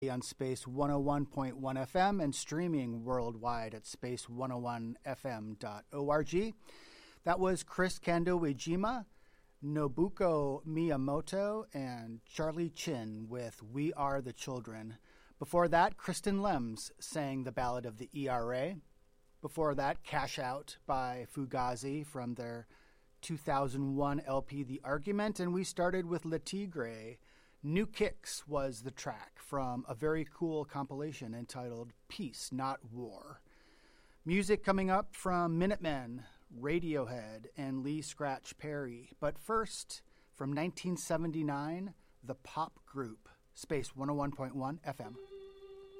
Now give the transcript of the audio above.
on Space 101.1 FM and streaming worldwide at space101fm.org. That was Chris Kando Ejima, Nobuko Miyamoto, and Charlie Chin with We Are the Children. Before that, Kristen Lems sang the Ballad of the ERA. Before that, Cash Out by Fugazi from their 2001 LP The Argument. And we started with Le Tigre. New Kicks was the track from a very cool compilation entitled Peace, Not War. Music coming up from Minutemen, Radiohead, and Lee Scratch Perry. But first, from 1979, the pop group, Space 101.1 FM.